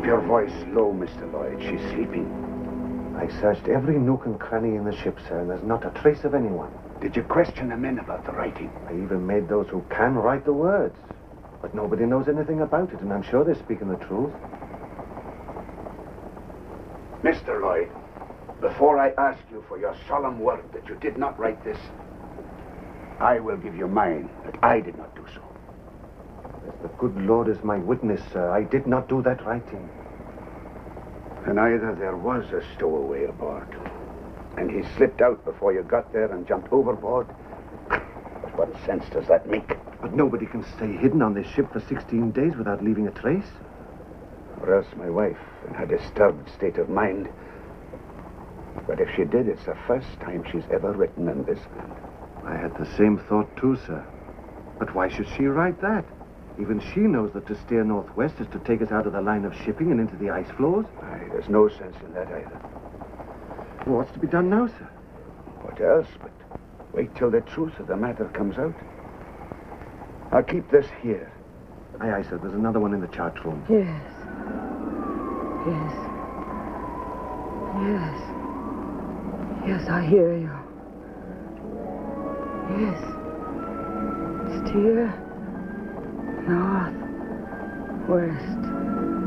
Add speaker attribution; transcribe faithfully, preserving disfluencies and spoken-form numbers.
Speaker 1: Keep your voice low, Mister Lloyd. She's sleeping.
Speaker 2: I searched every nook and cranny in the ship, sir, and there's not a trace of anyone.
Speaker 1: Did you question the men about the writing?
Speaker 2: I even made those who can write the words. But nobody knows anything about it, and I'm sure they're speaking the truth.
Speaker 1: Mister Lloyd, before I ask you for your solemn word that you did not write this, I will give you mine that I did not do so.
Speaker 2: As the good Lord is my witness, sir, I did not do that writing.
Speaker 1: And either there was a stowaway aboard, and he slipped out before you got there and jumped overboard. But what sense does that make?
Speaker 2: But nobody can stay hidden on this ship for sixteen days without leaving a trace.
Speaker 1: Or else my wife, in her disturbed state of mind. But if she did, it's the first time she's ever written in this hand.
Speaker 2: I had the same thought too, sir. But why should she write that? Even she knows that to steer northwest is to take us out of the line of shipping and into the ice floes.
Speaker 1: Aye, there's no sense in that either.
Speaker 2: Well, what's to be done now, sir?
Speaker 1: What else but wait till the truth of the matter comes out. I'll keep this here.
Speaker 2: Aye, aye, sir. There's another one in the chart room.
Speaker 3: Yes. Yes. Yes. Yes, I hear you. Yes. Steer north, west.